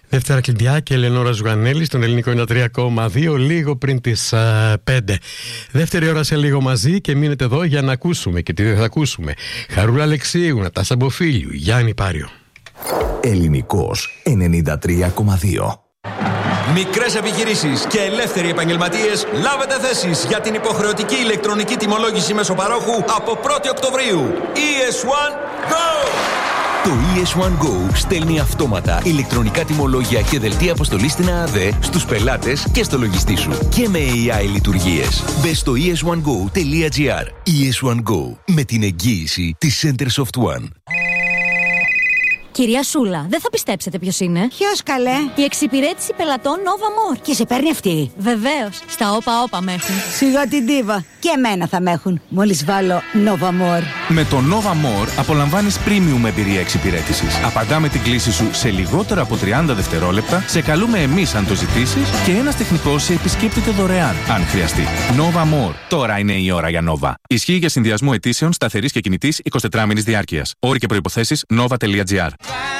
Δεύτερα κλειδιά και Ελενόρα Ζουγανέλη στον ελληνικό 93,2 λίγο πριν τις 5. Δεύτερη ώρα σε λίγο μαζί και μείνετε εδώ για να ακούσουμε και τι δεν θα ακούσουμε. Χαρούλα Αλεξίου, Νατάσα Μποφίλιου, Γιάννη Πάριο. Ελληνικός 93,2. Μικρές επιχειρήσεις και ελεύθεροι επαγγελματίες, λάβετε θέσεις για την υποχρεωτική ηλεκτρονική τιμολόγηση μεσοπαρόχου από 1η Οκτωβρίου. ES1 Go! Το ES1 Go στέλνει αυτόματα ηλεκτρονικά τιμολόγια και δελτία αποστολής στην ΑΑΔΕ στους πελάτες και στο λογιστή σου. Και με AI λειτουργίες. Μπες στο es1go.gr. ES1 Go. Με την εγγύηση της Centersoft One. Κυρία Σούλα, δεν θα πιστέψετε ποιος είναι. Ποιος, καλέ? Η εξυπηρέτηση πελατών Nova More. Και σε παίρνει αυτή? Βεβαίως. Στα όπα με έχουν. Σιγά την ντίβα. Και εμένα θα με έχουν. Μόλις βάλω Nova More. Με το Nova More απολαμβάνεις premium εμπειρία εξυπηρέτησης. Απαντάμε την κλήση σου σε λιγότερο από 30 δευτερόλεπτα, σε καλούμε εμείς αν το ζητήσεις και ένας τεχνικός σε επισκέπτεται δωρεάν, αν χρειαστεί. Nova More. Τώρα είναι η ώρα για Nova. Ισχύει για συνδυασμό αιτήσεων σταθερής και κινητής 24 μήνης διάρκειας. Όροι και προϋποθέσεις nova.gr.